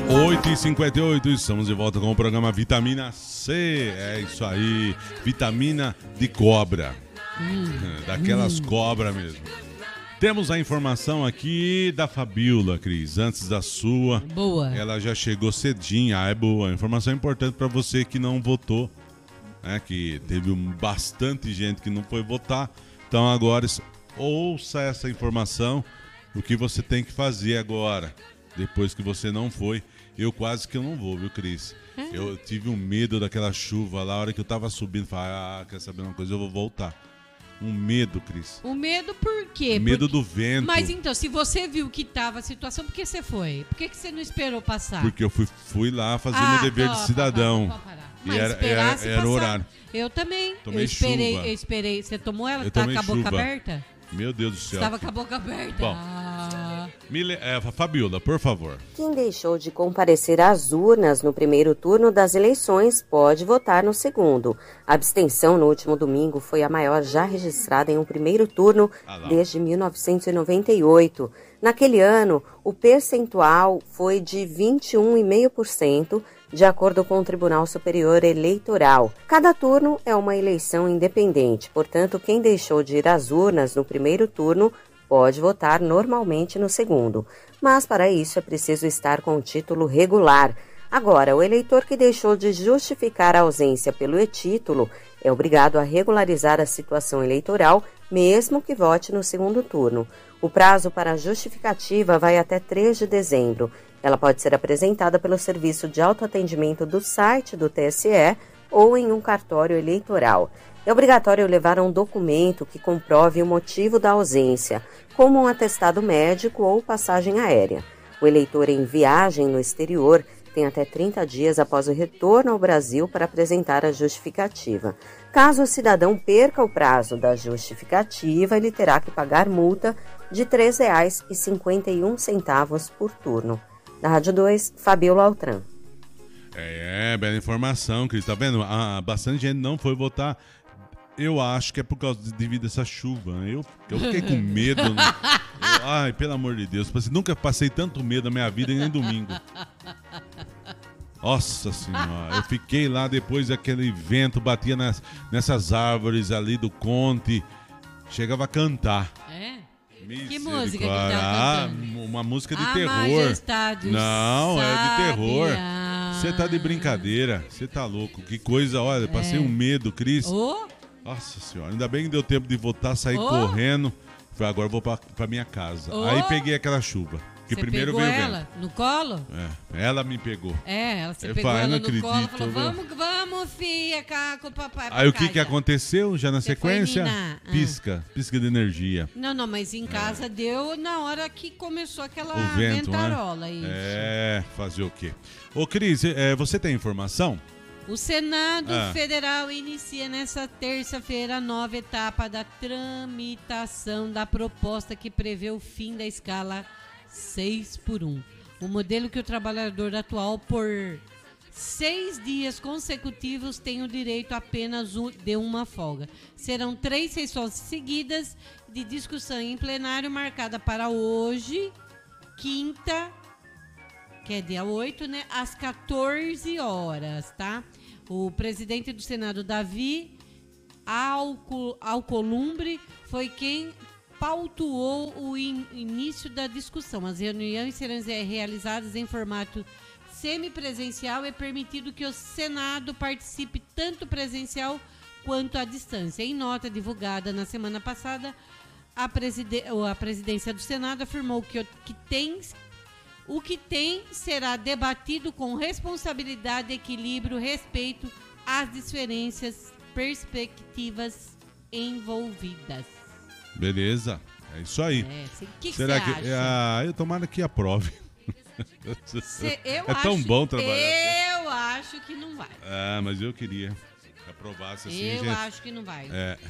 8h58, estamos de volta com o programa Vitamina C. É isso aí, vitamina de cobra. Daquelas cobras mesmo. Temos a informação aqui da Fabiola, Cris, antes da sua. Boa. Ela já chegou cedinha, é boa. Informação importante para você que não votou, né? Que teve bastante gente que não foi votar. Então agora ouça essa informação, o que você tem que fazer agora, depois que você não foi. Eu quase que eu não vou, viu, Cris? Eu tive um medo daquela chuva lá, a hora que eu tava subindo, falei, quer saber uma coisa, eu vou voltar. Um medo, Cris. O medo por quê? Medo do vento. Mas então, se você viu que tava a situação, por que você foi? Por que você não esperou passar? Porque eu fui lá fazer meu dever de cidadão. Mas E era o horário. Eu também. Tomei eu chuva. esperei. Você tomou ela? Eu Tá tomei com a boca chuva. aberta? Meu Deus do céu. Estava com a boca aberta. Bom. Fabiola, por favor. Quem deixou de comparecer às urnas no primeiro turno das eleições pode votar no segundo. A abstenção no último domingo foi a maior já registrada em um primeiro turno desde 1998. Naquele ano, o percentual foi de 21,5%, de acordo com o Tribunal Superior Eleitoral. Cada turno é uma eleição independente, portanto, quem deixou de ir às urnas no primeiro turno pode votar normalmente no segundo, mas para isso é preciso estar com o título regular. Agora, o eleitor que deixou de justificar a ausência pelo e-título é obrigado a regularizar a situação eleitoral, mesmo que vote no segundo turno. O prazo para a justificativa vai até 3 de dezembro. Ela pode ser apresentada pelo serviço de autoatendimento do site do TSE ou em um cartório eleitoral. É obrigatório levar um documento que comprove o motivo da ausência, como um atestado médico ou passagem aérea. O eleitor em viagem no exterior tem até 30 dias após o retorno ao Brasil para apresentar a justificativa. Caso o cidadão perca o prazo da justificativa, ele terá que pagar multa de R$ 3,51 por turno. Da Rádio 2, Fabiola Altran. Bela informação, Cris. Tá vendo? Bastante gente não foi votar. Eu acho que é por causa devido a essa chuva. Eu fiquei com medo. Ai, pelo amor de Deus. Nunca passei tanto medo na minha vida nem domingo. Nossa Senhora. Eu fiquei lá depois daquele vento, batia nessas árvores ali do Conte. Chegava a cantar. Que música que tava cantando? Uma música de a terror. Majestade Não, é de terror. Sabiá. Você tá de brincadeira. Você tá louco. Que coisa, olha, passei um medo, Cris. Nossa Senhora, ainda bem que deu tempo de voltar, sair correndo. Falei, agora eu vou pra minha casa. Aí peguei aquela chuva. Que Você primeiro pegou veio o ela vento. No colo? Ela me pegou. Você Eu pegou falei, ela não no colo e acredito, falou, viu? vamos, filha, cá com o papai. Aí o que aconteceu já na Você sequência? foi ninar. Pisca de energia. Não, mas em casa deu na hora que começou aquela O vento, ventarola. né? Isso. Fazer o quê? Ô Cris, você tem informação? O Senado Federal inicia nesta terça-feira a nova etapa da tramitação da proposta que prevê o fim da escala 6x1. O modelo que o trabalhador atual, por 6 dias consecutivos, tem o direito apenas de uma folga. Serão 3 sessões seguidas de discussão em plenário, marcada para hoje, quinta, que é dia 8, né? Às 14 horas, tá? O presidente do Senado, Davi Alcolumbre, foi quem pautuou o início da discussão. As reuniões serão realizadas em formato semipresencial. É permitido que o Senado participe tanto presencial quanto à distância. Em nota divulgada na semana passada, a presidência do Senado afirmou que o que tem será debatido com responsabilidade, equilíbrio, respeito às diferentes perspectivas envolvidas. Beleza, é isso aí. Que será que você acha? Eu tomara que aprove. Tão bom trabalhar. Eu acho que não vai. Mas eu queria que aprovasse assim. Eu acho que não vai.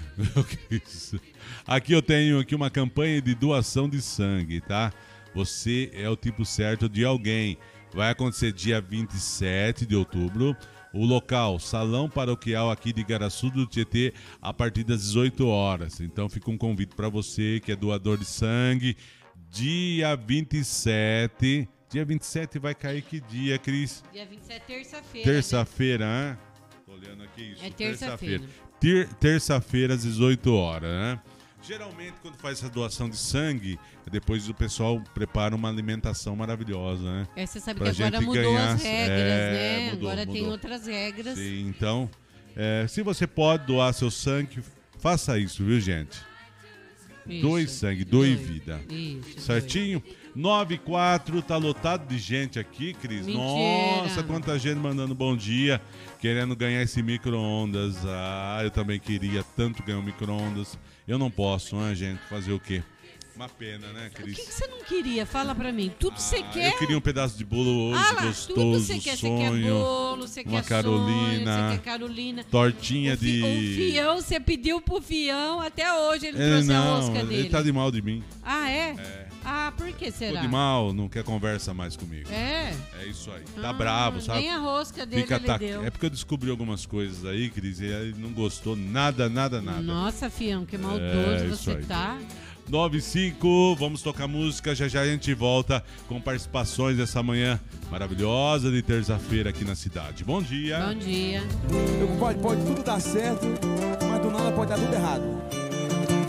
Aqui eu tenho aqui uma campanha de doação de sangue, tá? Você é o tipo certo de alguém. Vai acontecer dia 27 de outubro. O local, Salão Paroquial aqui de Igaraçu do Tietê, a partir das 18 horas. Então fica um convite para você que é doador de sangue. Dia 27, Dia 27 vai cair que dia, Cris? Dia 27 é terça-feira. Terça-feira, né? Tô olhando aqui isso. É terça-feira. Terça-feira às 18 horas, né? Geralmente, quando faz essa doação de sangue, depois o pessoal prepara uma alimentação maravilhosa, né? Você sabe que agora mudou as regras, né? Mudou. Tem outras regras. Sim, então, se você pode doar seu sangue, faça isso, viu, gente? Isso. Doe sangue, doe vida. Isso. Certinho? 9-4, tá lotado de gente aqui, Cris. Mentira. Nossa, quanta gente mandando bom dia, querendo ganhar esse micro-ondas. Ah, eu também queria tanto ganhar um micro-ondas. Eu não posso, né, gente? Fazer o quê? Uma pena, né, Cris? O que você não queria? Fala pra mim. Tudo você quer? Eu queria um pedaço de bolo hoje, gostoso, tudo você quer. sonho. Você quer bolo, você uma quer Carolina, sonho, você quer Carolina. Tortinha de... O Fião, você pediu pro Fião, até hoje ele trouxe a rosca dele. Ele tá de mal de mim. Ah, é? Ah, por que será? Ficou de mal, não quer conversa mais comigo. É? É isso aí. Tá bravo, sabe? Nem a rosca dele ele deu. É porque eu descobri algumas coisas aí, Cris, e ele não gostou nada. Nossa, Fião, que maldoso você aí. tá. 9-5, vamos tocar música, já a gente volta com participações essa manhã maravilhosa de terça-feira aqui na cidade. Bom dia. Bom dia. Pode tudo dar certo, mas do nada pode dar tudo errado.